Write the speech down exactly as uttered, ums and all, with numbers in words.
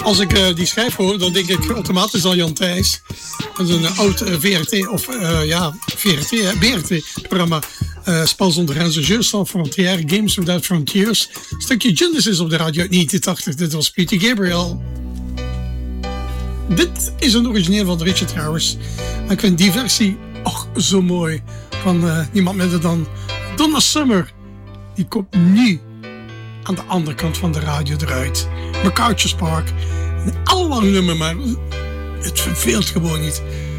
Als ik uh, die schijf hoor, dan denk ik automatisch aan Jan Thijs. Dat is een uh, oud uh, V R T, of uh, ja, V R T, hè, B R T-programma. Uh, Spel zonder grenzen, Jeux sans frontières, Games Without Frontiers. Een stukje Genesis op de radio uit negentien tachtig. Dit was Peter Gabriel. Dit is een origineel van Richard trouwens. Ik vind die versie ook zo mooi. Van uh, niemand minder dan Donna Summer. Die komt nu aan de andere kant van de radio eruit. MacArthur's Park. Een allang nummer, maar het verveelt gewoon niet.